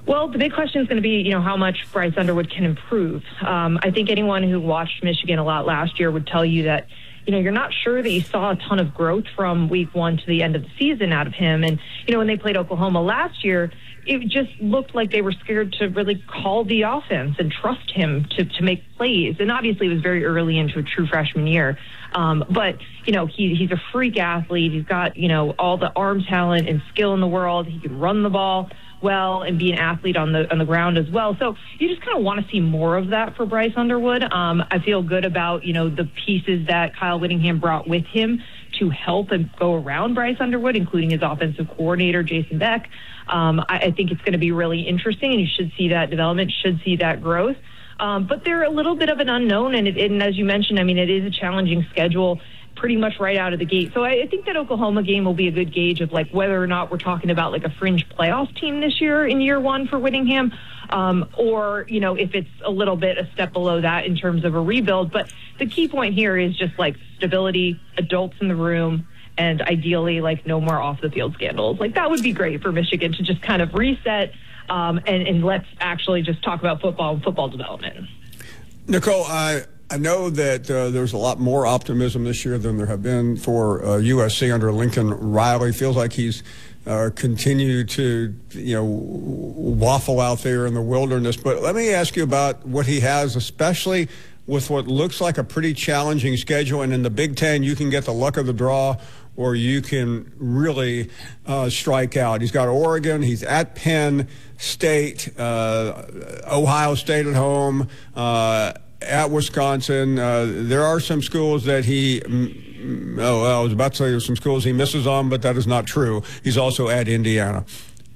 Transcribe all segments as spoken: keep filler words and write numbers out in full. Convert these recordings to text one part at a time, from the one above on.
Well, the big question is going to be, you know, how much Bryce Underwood can improve. Um, I think anyone who watched Michigan a lot last year would tell you that, you know, you're not sure that you saw a ton of growth from week one to the end of the season out of him. And, you know, when they played Oklahoma last year, it just looked like they were scared to really call the offense and trust him to, to make plays. And obviously it was very early into a true freshman year. Um, but, you know, he, he's a freak athlete. He's got, you know, all the arm talent and skill in the world. He can run the ball well and be an athlete on the on the ground as well. So you just kind of want to see more of that for Bryce Underwood. Um, I feel good about, you know, the pieces that Kyle Whittingham brought with him to help and go around Bryce Underwood, including his offensive coordinator, Jason Beck. Um, I, I think it's going to be really interesting, and you should see that development, should see that growth. Um, but they're a little bit of an unknown, and, it, and as you mentioned, I mean, it is a challenging schedule pretty much right out of the gate. So I, I think that Oklahoma game will be a good gauge of like whether or not we're talking about like a fringe playoff team this year in year one for Whittingham, um, or, you know, if it's a little bit a step below that in terms of a rebuild. But the key point here is just like stability, adults in the room, and ideally like no more off the field scandals. Like that would be great for Michigan to just kind of reset um, and, and let's actually just talk about football and football development. Nicole, I I know that uh, there's a lot more optimism this year than there have been for uh, U S C under Lincoln Riley. Feels like he's uh, continued to, you know, waffle out there in the wilderness. But let me ask you about what he has, especially with what looks like a pretty challenging schedule. And in the Big Ten, you can get the luck of the draw or you can really uh, strike out. He's got Oregon. He's at Penn State, uh, Ohio State at home, uh, at Wisconsin. Uh, there are some schools that he, mm, oh, I was about to say there's some schools he misses on, but that is not true. He's also at Indiana.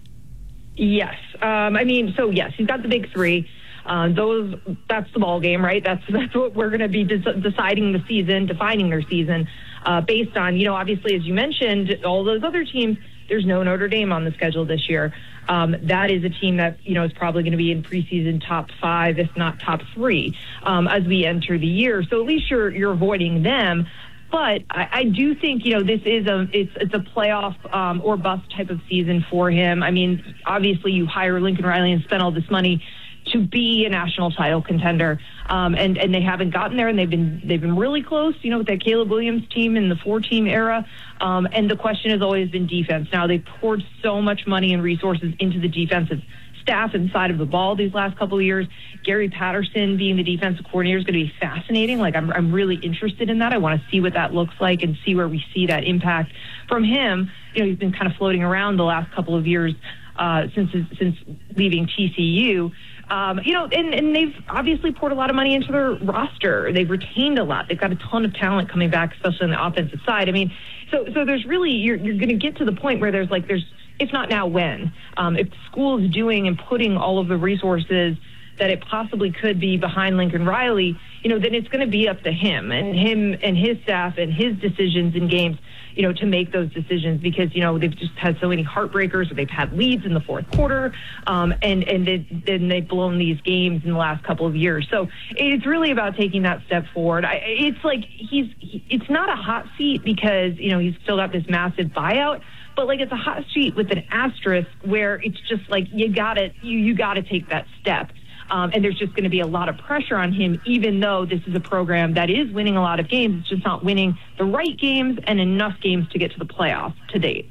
Yes. Um, I mean, so yes, he's got the big three. Uh, those, that's the ball game, right? That's that's what we're going to be de- deciding the season, defining their season uh, based on. You know, obviously, as you mentioned, all those other teams. There's no Notre Dame on the schedule this year. Um, that is a team that, you know, is probably going to be in preseason top five, if not top three, um, as we enter the year. So at least you're you're avoiding them. But I, I do think, you know, this is a it's it's a playoff um, or bust type of season for him. I mean, obviously, you hire Lincoln Riley and spend all this money to be a national title contender, um, and and they haven't gotten there, and they've been they've been really close, you know, with that Caleb Williams team in the four-team era. Um, and the question has always been defense. Now they poured so much money and resources into the defensive staff inside of the ball these last couple of years. Gary Patterson being the defensive coordinator is going to be fascinating. Like I'm I'm really interested in that. I want to see what that looks like and see where we see that impact from him. You know, he's been kind of floating around the last couple of years uh, since since leaving T C U. Um, you know, and, and they've obviously poured a lot of money into their roster. They've retained a lot. They've got a ton of talent coming back, especially on the offensive side. I mean, so so there's really, you're, you're going to get to the point where there's like, there's, if not now, when? Um, if the school is doing and putting all of the resources that it possibly could be behind Lincoln Riley, you know, then it's going to be up to him and him and his staff and his decisions in games, you know, to make those decisions because, you know, they've just had so many heartbreakers or they've had leads in the fourth quarter um, and, and they, then they've blown these games in the last couple of years. So it's really about taking that step forward. I, it's like he's, he, it's not a hot seat because, you know, he's still got this massive buyout, but like it's a hot seat with an asterisk where it's just like you gotta, you, you gotta take that step. Um, and there's just going to be a lot of pressure on him, even though this is a program that is winning a lot of games. It's just not winning the right games and enough games to get to the playoffs to date.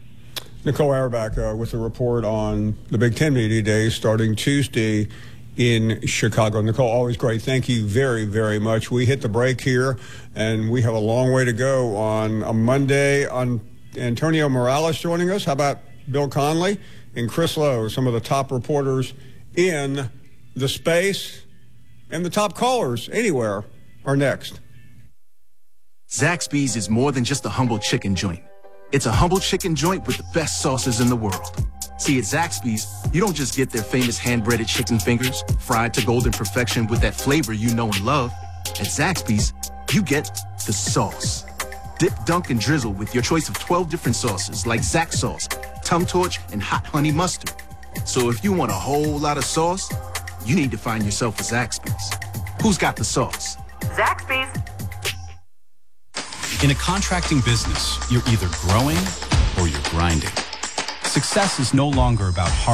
Nicole Auerbach uh, with a report on the Big Ten Media Days starting Tuesday in Chicago. Nicole, always great. Thank you very, very much. We hit the break here, and we have a long way to go on a Monday. On Antonio Morales joining us. How about Bill Conley and Chris Lowe, some of the top reporters in the space, and the top callers anywhere are next. Zaxby's is more than just a humble chicken joint. It's a humble chicken joint with the best sauces in the world. See, at Zaxby's, you don't just get their famous hand-breaded chicken fingers, fried to golden perfection with that flavor you know and love. At Zaxby's, you get the sauce. Dip, dunk, and drizzle with your choice of twelve different sauces like Zax sauce, Tum Torch, and hot honey mustard. So if you want a whole lot of sauce, you need to find yourself a Zaxby's. Who's got the sauce? Zaxby's. In a contracting business, you're either growing or you're grinding. Success is no longer about hard